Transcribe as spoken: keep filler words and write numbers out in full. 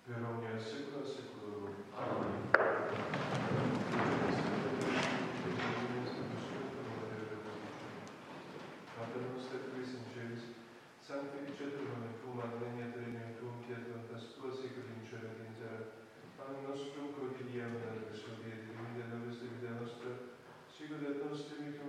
per omnia secula seculorum. Amen. Pater noster qui in celis, sanctificetur nomen tuum, adveniat regnum tuum, fiat voluntas tua sicut in cielo et in terra. Panem nostrum quotidianum da nobis hodie, et dimitte nobis debita nostra, sicut et nos dimitte